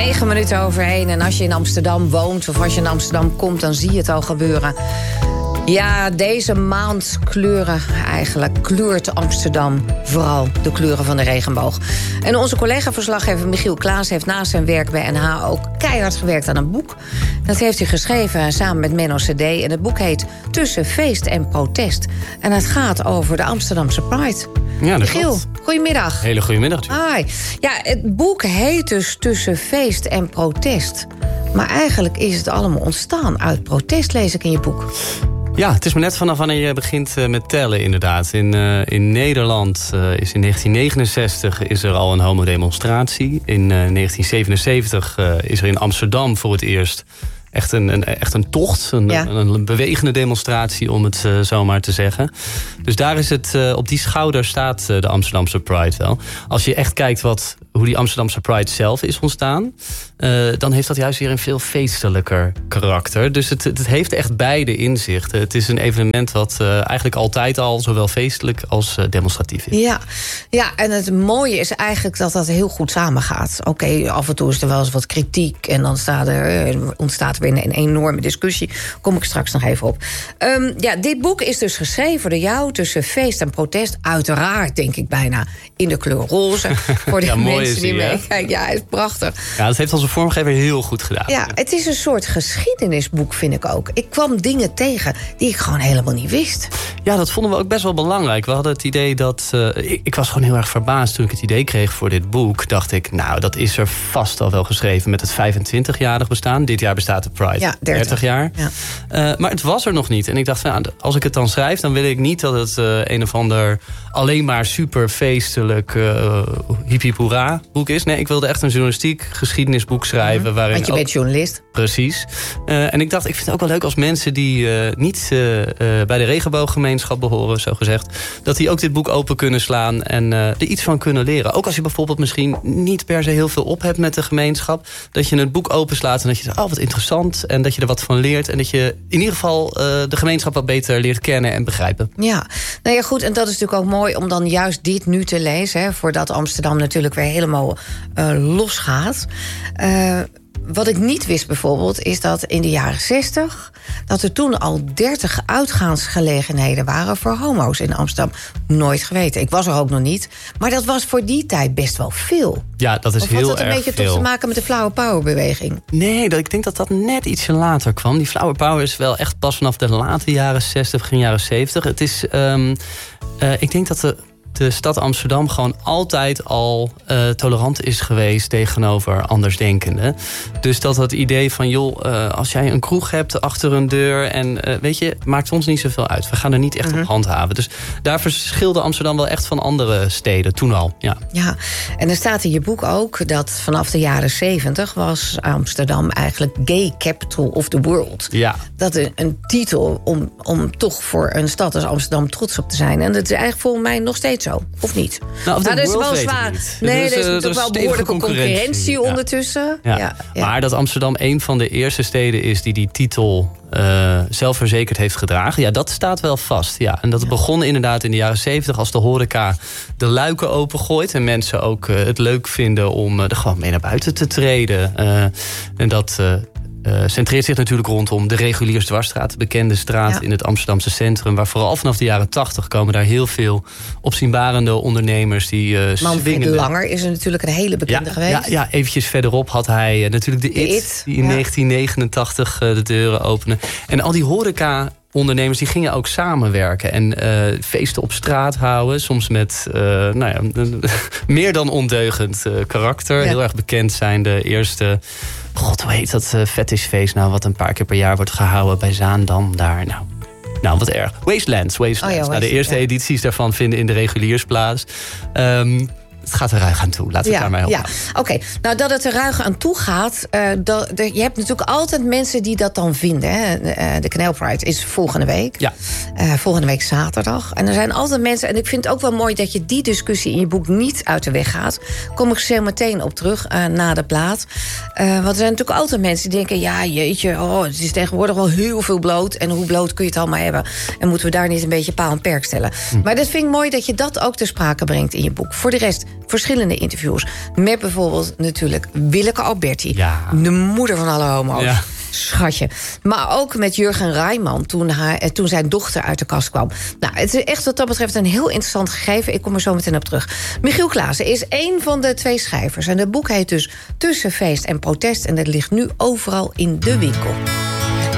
9 minuten over 1. En als je in Amsterdam woont of als je in Amsterdam komt, dan zie je het al gebeuren. Ja, deze maand kleurt Amsterdam vooral de kleuren van de regenboog. En onze collega-verslaggever Michiel Klaas heeft naast zijn werk bij NH ook keihard gewerkt aan een boek. Dat heeft hij geschreven samen met Menno CD. En het boek heet Tussen Feest en Protest. En het gaat over de Amsterdamse Pride. Ja, Michiel, klopt. Goedemiddag. Hele goedemiddag. Hi. Ja, het boek heet dus Tussen Feest en Protest. Maar eigenlijk is het allemaal ontstaan uit protest, lees ik in je boek. Ja, het is maar net vanaf wanneer je begint met tellen, inderdaad. In Nederland is in 1969 is er al een homodemonstratie. In 1977 is er in Amsterdam voor het eerst echt een tocht. Een bewegende demonstratie, om het zo maar te zeggen. Dus daar is het, op die schouder staat de Amsterdamse Pride wel. Als je echt kijkt hoe die Amsterdamse Pride zelf is ontstaan, dan heeft dat juist weer een veel feestelijker karakter. Dus het heeft echt beide inzichten. Het is een evenement wat eigenlijk altijd al zowel feestelijk als demonstratief is. Ja, en het mooie is eigenlijk dat dat heel goed samengaat. Oké, af en toe is er wel eens wat kritiek en dan ontstaat er weer een enorme discussie. Kom ik straks nog even op. Dit boek is dus geschreven door jou tussen feest en protest. Uiteraard, denk ik bijna, in de kleur roze. Voor de mensen die meekijken. Ja, het is prachtig. Ja, dat heeft onze vormgever heel goed gedaan. Ja, het is een soort geschiedenisboek, vind ik ook. Ik kwam dingen tegen die ik gewoon helemaal niet wist. Ja, dat vonden we ook best wel belangrijk. We hadden het idee dat... Ik was gewoon heel erg verbaasd toen ik het idee kreeg voor dit boek. Dacht ik, nou, dat is er vast al wel geschreven met het 25-jarig bestaan. Dit jaar bestaat de Pride 30 jaar. Ja. Maar het was er nog niet. En ik dacht, als ik het dan schrijf, dan wil ik niet dat het een of ander alleen maar super feestelijk hippie-hoera boek is. Nee, ik wilde echt een journalistiek geschiedenisboek schrijven. Waarin want je bent journalist. Precies. En ik dacht, ik vind het ook wel leuk als mensen die niet bij de regenbooggemeenschap behoren, zo gezegd, dat die ook dit boek open kunnen slaan en er iets van kunnen leren. Ook als je bijvoorbeeld misschien niet per se heel veel op hebt met de gemeenschap, dat je het boek openslaat en dat je zegt, oh, wat interessant, en dat je er wat van leert en dat je in ieder geval de gemeenschap wat beter leert kennen en begrijpen. Ja, nou ja, goed, en dat is natuurlijk ook mooi om dan juist dit nu te lezen, hè, voordat Amsterdam natuurlijk weer helemaal losgaat. Wat ik niet wist bijvoorbeeld, is dat in de jaren 60... dat er toen al 30 uitgaansgelegenheden waren voor homo's in Amsterdam. Nooit geweten. Ik was er ook nog niet. Maar dat was voor die tijd best wel veel. Ja, dat is heel erg veel. Of had dat een beetje toch te maken met de Flower Power beweging? Nee, ik denk dat dat net ietsje later kwam. Die Flower Power is wel echt pas vanaf de late jaren 60, begin jaren 70. Het is, ik denk dat de stad Amsterdam gewoon altijd al tolerant is geweest tegenover andersdenkenden. Dus dat idee van, joh, als jij een kroeg hebt achter een deur en weet je, maakt ons niet zoveel uit. We gaan er niet echt op handhaven. Dus daar verschilde Amsterdam wel echt van andere steden, toen al. Ja, en er staat in je boek ook dat vanaf de jaren 70 was Amsterdam eigenlijk gay capital of the world. Ja. Dat is een titel om toch voor een stad als Amsterdam trots op te zijn. En dat is eigenlijk volgens mij nog steeds zo, of niet? Nou, dat is wel zwaar. Nee, er is natuurlijk wel behoorlijke concurrentie ondertussen. Ja. Maar dat Amsterdam een van de eerste steden is die titel zelfverzekerd heeft gedragen. Ja, dat staat wel vast. Ja. En dat begon inderdaad in de jaren 70 als de horeca de luiken opengooit. En mensen ook het leuk vinden om er gewoon mee naar buiten te treden. En dat centreert zich natuurlijk rondom de Reguliersdwarsstraat, de bekende straat in het Amsterdamse centrum, waar vooral vanaf de jaren 80 komen daar heel veel opzienbarende ondernemers die Manfred Langer is er natuurlijk een hele bekende geweest. Ja, eventjes verderop had hij natuurlijk de IT die in 1989 de deuren opende. En al die horeca ondernemers die gingen ook samenwerken en feesten op straat houden. Soms met meer dan ondeugend karakter. Ja. Heel erg bekend zijn de eerste, god, hoe heet dat fetishfeest nou, wat een paar keer per jaar wordt gehouden bij Zaandam daar. Nou, wat erg. Wastelands. De eerste edities daarvan vinden in de Reguliers plaats. Het gaat er ruig aan toe. Laten we het daar maar helpen. Ja, oké. Nou, dat het er ruig aan toe gaat, je hebt natuurlijk altijd mensen die dat dan vinden. Hè? De Canal Pride is volgende week. Ja. Volgende week zaterdag. En er zijn altijd mensen, en ik vind het ook wel mooi dat je die discussie in je boek niet uit de weg gaat. Kom ik zo meteen op terug na de plaat. Want er zijn natuurlijk altijd mensen die denken, ja, jeetje, het is tegenwoordig wel heel veel bloot. En hoe bloot kun je het allemaal hebben? En moeten we daar niet een beetje paal en perk stellen? Maar dat vind ik mooi dat je dat ook ter sprake brengt in je boek. Voor de rest, verschillende interviews. Met bijvoorbeeld natuurlijk Willeke Alberti. Ja. De moeder van alle homo's. Ja. Schatje. Maar ook met Jurgen Rijman toen zijn dochter uit de kast kwam. Nou, het is echt wat dat betreft een heel interessant gegeven. Ik kom er zo meteen op terug. Michiel Klaassen is één van de 2 schrijvers. En het boek heet dus Tussen Feest en Protest. En dat ligt nu overal in de winkel.